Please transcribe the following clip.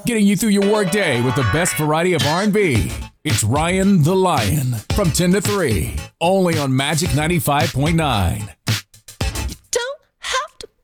getting you through your workday with the best variety of R&B. It's Ryan the Lion from 10 to 3, only on Magic 95.9.